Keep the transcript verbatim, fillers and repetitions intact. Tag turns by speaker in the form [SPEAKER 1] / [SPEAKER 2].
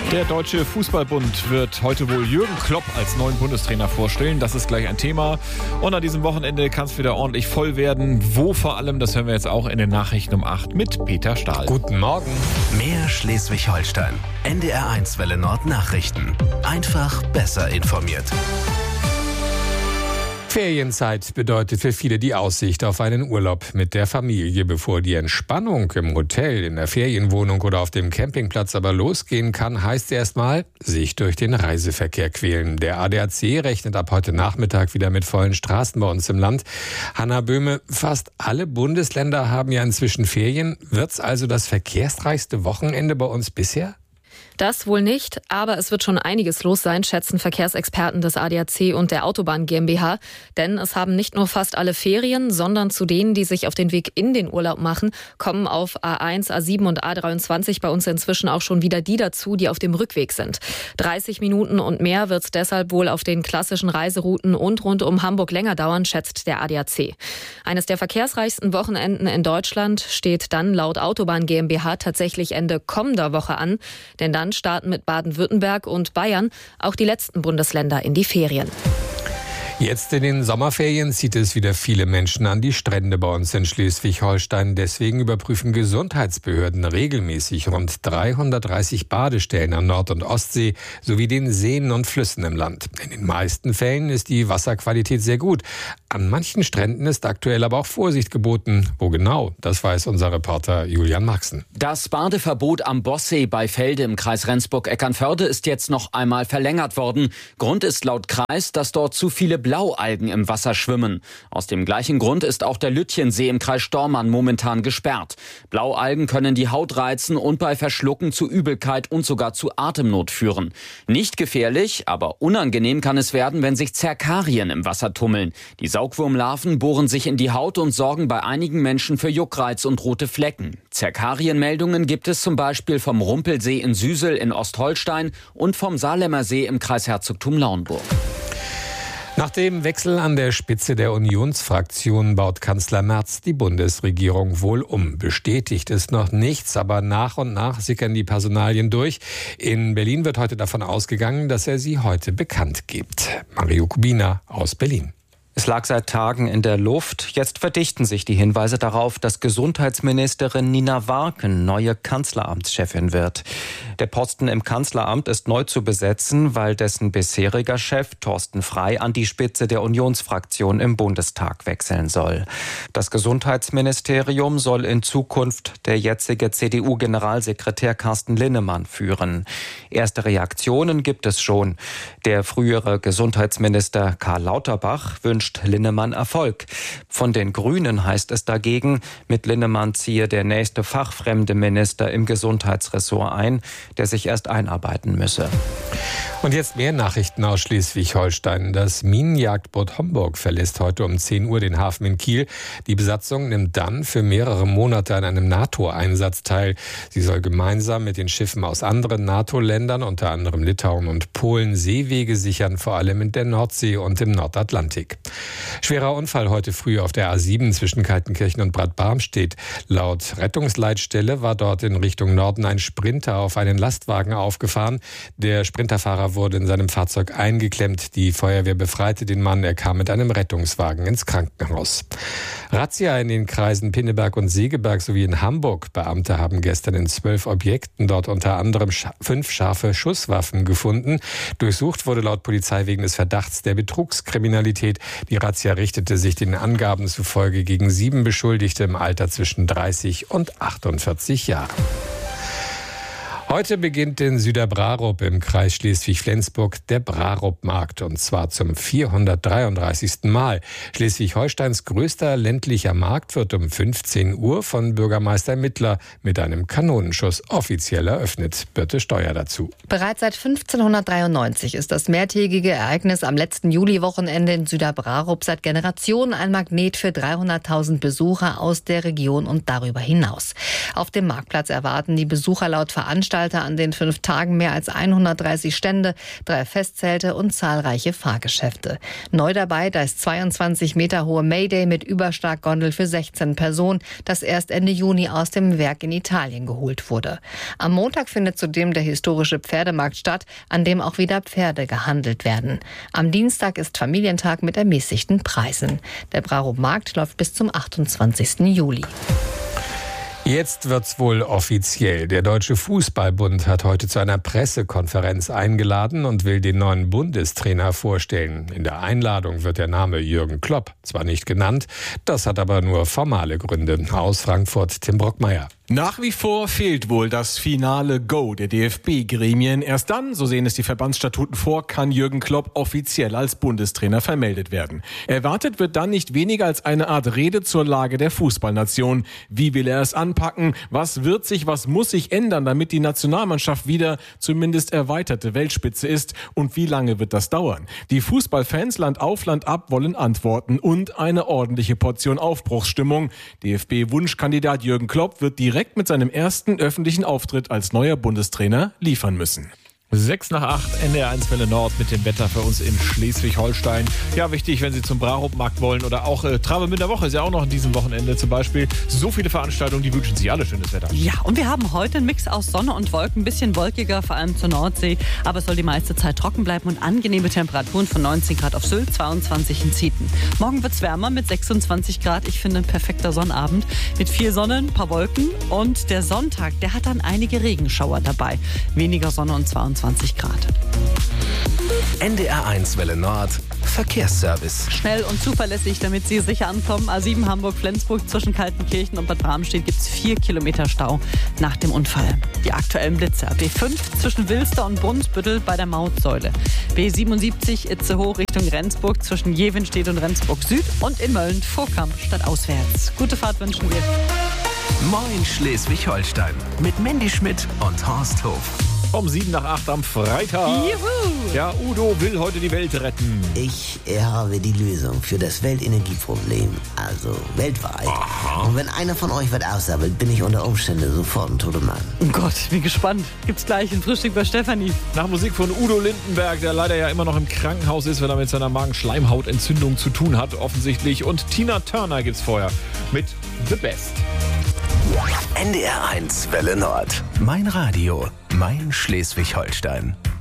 [SPEAKER 1] Der Deutsche Fußballbund wird heute wohl Jürgen Klopp als neuen Bundestrainer vorstellen. Das ist gleich ein Thema. Und an diesem Wochenende kann es wieder ordentlich voll werden. Wo vor allem, das hören wir jetzt auch in den Nachrichten um acht mit Peter Stahl.
[SPEAKER 2] Guten Morgen.
[SPEAKER 3] Mehr Schleswig-Holstein. N D R eins Welle Nord Nachrichten. Einfach besser informiert.
[SPEAKER 2] Ferienzeit bedeutet für viele die Aussicht auf einen Urlaub mit der Familie. Bevor die Entspannung im Hotel, in der Ferienwohnung oder auf dem Campingplatz aber losgehen kann, heißt erstmal sich durch den Reiseverkehr quälen. Der A D A C rechnet ab heute Nachmittag wieder mit vollen Straßen bei uns im Land. Hanna Böhme, fast alle Bundesländer haben ja inzwischen Ferien. Wird's also das verkehrsreichste Wochenende bei uns bisher?
[SPEAKER 4] Das wohl nicht, aber es wird schon einiges los sein, schätzen Verkehrsexperten des A D A C und der Autobahn GmbH. Denn es haben nicht nur fast alle Ferien, sondern zu denen, die sich auf den Weg in den Urlaub machen, kommen auf A eins, A sieben und A dreiundzwanzig bei uns inzwischen auch schon wieder die dazu, die auf dem Rückweg sind. dreißig Minuten und mehr wird es deshalb wohl auf den klassischen Reiserouten und rund um Hamburg länger dauern, schätzt der A D A C. Eines der verkehrsreichsten Wochenenden in Deutschland steht dann laut Autobahn GmbH tatsächlich Ende kommender Woche an. Denn dann starten mit Baden-Württemberg und Bayern auch die letzten Bundesländer in die Ferien.
[SPEAKER 2] Jetzt in den Sommerferien zieht es wieder viele Menschen an die Strände bei uns in Schleswig-Holstein. Deswegen überprüfen Gesundheitsbehörden regelmäßig rund dreihundertdreißig Badestellen an Nord- und Ostsee sowie den Seen und Flüssen im Land. In den meisten Fällen ist die Wasserqualität sehr gut. An manchen Stränden ist aktuell aber auch Vorsicht geboten. Wo genau? Das weiß unser Reporter Julian Maxen.
[SPEAKER 5] Das Badeverbot am Bossee bei Felde im Kreis Rendsburg-Eckernförde ist jetzt noch einmal verlängert worden. Grund ist laut Kreis, dass dort zu viele Blaualgen im Wasser schwimmen. Aus dem gleichen Grund ist auch der Lütchensee im Kreis Stormarn momentan gesperrt. Blaualgen können die Haut reizen und bei Verschlucken zu Übelkeit und sogar zu Atemnot führen. Nicht gefährlich, aber unangenehm kann es werden, wenn sich Zerkarien im Wasser tummeln. Die Saugwurmlarven bohren sich in die Haut und sorgen bei einigen Menschen für Juckreiz und rote Flecken. Zerkarienmeldungen gibt es zum Beispiel vom Rumpelsee in Süsel in Ostholstein und vom Saarlemmer See im Kreis Herzogtum Lauenburg.
[SPEAKER 2] Nach dem Wechsel an der Spitze der Unionsfraktion baut Kanzler Merz die Bundesregierung wohl um. Bestätigt ist noch nichts, aber nach und nach sickern die Personalien durch. In Berlin wird heute davon ausgegangen, dass er sie heute bekannt gibt. Mario Kubina aus Berlin.
[SPEAKER 6] Es lag seit Tagen in der Luft. Jetzt verdichten sich die Hinweise darauf, dass Gesundheitsministerin Nina Warken neue Kanzleramtschefin wird. Der Posten im Kanzleramt ist neu zu besetzen, weil dessen bisheriger Chef Thorsten Frey an die Spitze der Unionsfraktion im Bundestag wechseln soll. Das Gesundheitsministerium soll in Zukunft der jetzige C D U-Generalsekretär Carsten Linnemann führen. Erste Reaktionen gibt es schon. Der frühere Gesundheitsminister Karl Lauterbach wünscht Linnemann Erfolg. Von den Grünen heißt es dagegen, mit Linnemann ziehe der nächste fachfremde Minister im Gesundheitsressort ein, der sich erst einarbeiten müsse.
[SPEAKER 2] Und jetzt mehr Nachrichten aus Schleswig-Holstein. Das Minenjagdboot Homburg verlässt heute um zehn Uhr den Hafen in Kiel. Die Besatzung nimmt dann für mehrere Monate an einem NATO-Einsatz teil. Sie soll gemeinsam mit den Schiffen aus anderen NATO-Ländern, unter anderem Litauen und Polen, Seewege sichern, vor allem in der Nordsee und im Nordatlantik. Schwerer Unfall heute früh auf der A sieben zwischen Kaltenkirchen und Bad Barmstedt. Laut Rettungsleitstelle war dort in Richtung Norden ein Sprinter auf einen Lastwagen aufgefahren. Der Sprinterfahrer wurde in seinem Fahrzeug eingeklemmt. Die Feuerwehr befreite den Mann. Er kam mit einem Rettungswagen ins Krankenhaus. Razzia in den Kreisen Pinneberg und Segeberg sowie in Hamburg. Beamte haben gestern in zwölf Objekten dort unter anderem fünf scharfe Schusswaffen gefunden. Durchsucht wurde laut Polizei wegen des Verdachts der Betrugskriminalität. Die Razzia richtete sich den Angaben zufolge gegen sieben Beschuldigte im Alter zwischen dreißig und achtundvierzig Jahren. Heute beginnt in Süderbrarup im Kreis Schleswig-Flensburg der Brarup-Markt, und zwar zum vierhundertdreiunddreißigsten Mal. Schleswig-Holsteins größter ländlicher Markt wird um fünfzehn Uhr von Bürgermeister Mittler mit einem Kanonenschuss offiziell eröffnet. Birte Steuer dazu.
[SPEAKER 7] Bereits seit fünfzehnhundertdreiundneunzig ist das mehrtägige Ereignis am letzten Juliwochenende in Süderbrarup seit Generationen ein Magnet für dreihunderttausend Besucher aus der Region und darüber hinaus. Auf dem Marktplatz erwarten die Besucher laut Veranstalter Veranstalter an den fünf Tagen mehr als hundertdreißig Stände, drei Festzelte und zahlreiche Fahrgeschäfte. Neu dabei das zweiundzwanzig Meter hohe Mayday mit Überstarkgondel für sechzehn Personen, das erst Ende Juni aus dem Werk in Italien geholt wurde. Am Montag findet zudem der historische Pferdemarkt statt, an dem auch wieder Pferde gehandelt werden. Am Dienstag ist Familientag mit ermäßigten Preisen. Der Brarup-Markt läuft bis zum achtundzwanzigsten Juli.
[SPEAKER 2] Jetzt wird's wohl offiziell. Der Deutsche Fußballbund hat heute zu einer Pressekonferenz eingeladen und will den neuen Bundestrainer vorstellen. In der Einladung wird der Name Jürgen Klopp zwar nicht genannt, das hat aber nur formale Gründe. Aus Frankfurt Tim Brockmeier.
[SPEAKER 8] Nach wie vor fehlt wohl das finale Go der D F B-Gremien. Erst dann, so sehen es die Verbandsstatuten vor, kann Jürgen Klopp offiziell als Bundestrainer vermeldet werden. Erwartet wird dann nicht weniger als eine Art Rede zur Lage der Fußballnation. Wie will er es anpacken? Was wird sich, was muss sich ändern, damit die Nationalmannschaft wieder zumindest erweiterte Weltspitze ist? Und wie lange wird das dauern? Die Fußballfans Land auf Land ab wollen Antworten und eine ordentliche Portion Aufbruchsstimmung. D F B-Wunschkandidat Jürgen Klopp wird direkt direkt mit seinem ersten öffentlichen Auftritt als neuer Bundestrainer liefern müssen.
[SPEAKER 1] sechs nach acht, N D R eins Welle Nord mit dem Wetter für uns in Schleswig-Holstein. Ja, wichtig, wenn Sie zum Brarup-Markt wollen oder auch äh, Travemünder Woche ist ja auch noch in diesem Wochenende zum Beispiel. So viele Veranstaltungen, die wünschen sich alle schönes Wetter.
[SPEAKER 9] Ja, und wir haben heute einen Mix aus Sonne und Wolken, ein bisschen wolkiger, vor allem zur Nordsee. Aber es soll die meiste Zeit trocken bleiben und angenehme Temperaturen von neunzehn Grad auf Sylt, zweiundzwanzig in Zieten. Morgen wird es wärmer mit sechsundzwanzig Grad. Ich finde ein perfekter Sonnabend mit viel Sonne, ein paar Wolken. Und der Sonntag, der hat dann einige Regenschauer dabei. Weniger Sonne und zweiundzwanzig Grad.
[SPEAKER 3] N D R eins Welle Nord Verkehrsservice.
[SPEAKER 9] Schnell und zuverlässig, damit Sie sicher ankommen. A sieben Hamburg-Flensburg zwischen Kaltenkirchen und Bad Bramstedt gibt es vier Kilometer Stau nach dem Unfall. Die aktuellen Blitzer. B fünf zwischen Wilster und Brunsbüttel bei der Mautsäule. B siebenundsiebzig Itzehoe Richtung Rendsburg zwischen Jevenstedt und Rendsburg Süd und in Mölln Vorkamp statt auswärts. Gute Fahrt wünschen wir.
[SPEAKER 3] Moin Schleswig-Holstein mit Mandy Schmidt und Horst Hof.
[SPEAKER 1] Um sieben nach acht am Freitag.
[SPEAKER 9] Juhu!
[SPEAKER 1] Ja, Udo will heute die Welt retten.
[SPEAKER 10] Ich habe die Lösung für das Weltenergieproblem, also weltweit. Aha. Und wenn einer von euch was aussammelt, bin ich unter Umständen sofort ein toter Mann.
[SPEAKER 9] Oh Gott, wie gespannt. Gibt's gleich ein Frühstück bei Stefanie.
[SPEAKER 1] Nach Musik von Udo Lindenberg, der leider ja immer noch im Krankenhaus ist, weil er mit seiner Magenschleimhautentzündung zu tun hat, offensichtlich. Und Tina Turner gibt's vorher mit The Best.
[SPEAKER 3] N D R eins Welle Nord. Mein Radio, mein Schleswig-Holstein.